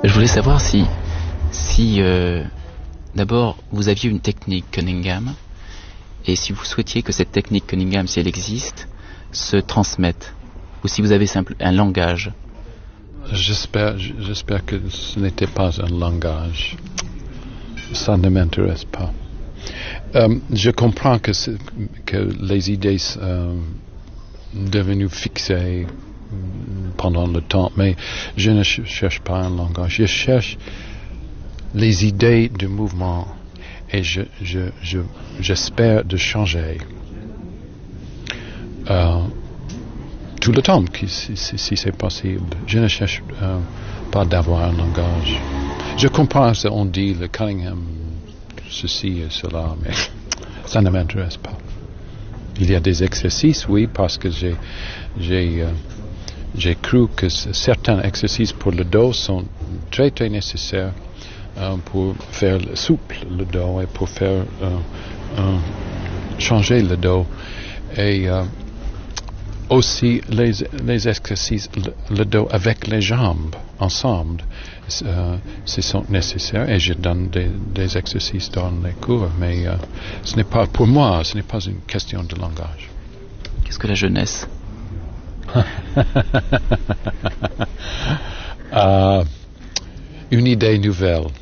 Je voulais savoir si d'abord vous aviez une technique Cunningham et si vous souhaitiez que cette technique Cunningham, si elle existe, se transmette, ou si vous avez un langage. J'espère que ce n'était pas un langage. Ça ne m'intéresse pas. Je comprends que les idées devenues fixées pendant le temps, mais je ne cherche pas un langage. Je cherche les idées du mouvement et j'espère de changer tout le temps, si c'est possible. Je ne cherche pas d'avoir un langage. Je comprends ce qu'on dit, le Cunningham, ceci et cela, mais ça ne m'intéresse pas. Il y a des exercices, oui, parce que j'ai cru que certains exercices pour le dos sont très très nécessaires pour faire souple le dos et pour faire changer le dos. Et aussi les exercices le dos avec les jambes ensemble, ce sont nécessaires et je donne des exercices dans les cours, mais ce n'est pas pour moi, ce n'est pas une question de langage. Qu'est-ce que la jeunesse? Une idée nouvelle.